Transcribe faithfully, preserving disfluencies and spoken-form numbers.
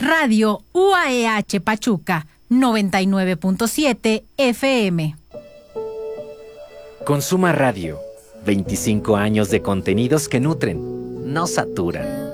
Radio U A E H Pachuca, noventa y nueve punto siete F M. Consuma Radio. veinticinco años de contenidos que nutren, no saturan.